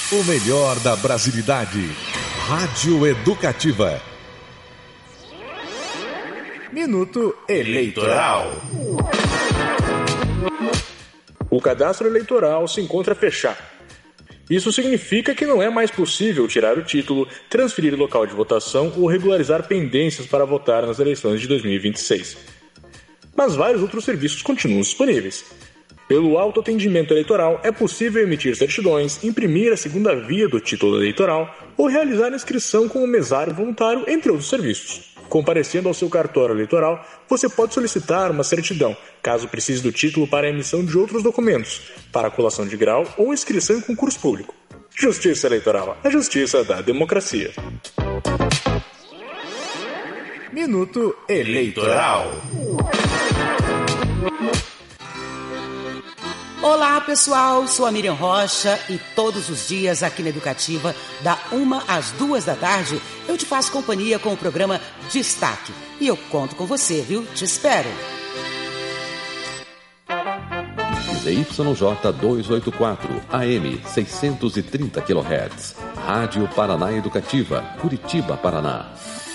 O melhor da brasilidade. Rádio Educativa. Minuto Eleitoral. O cadastro eleitoral se encontra fechado. Isso significa que não é mais possível tirar o título, transferir o local de votação ou regularizar pendências para votar nas eleições de 2026. Mas vários outros serviços continuam disponíveis. Pelo autoatendimento eleitoral, é possível emitir certidões, imprimir a segunda via do título eleitoral ou realizar inscrição como mesário voluntário, entre outros serviços. Comparecendo ao seu cartório eleitoral, você pode solicitar uma certidão, caso precise do título para a emissão de outros documentos, para a colação de grau ou inscrição em concurso público. Justiça Eleitoral, a justiça da democracia. Minuto Eleitoral. Olá pessoal, sou a Miriam Rocha e todos os dias aqui na Educativa, da 1 às 2 da tarde, eu te faço companhia com o programa Destaque. E eu conto com você, viu? Te espero. ZYJ 284, AM 630 kHz. Rádio Paraná Educativa, Curitiba, Paraná.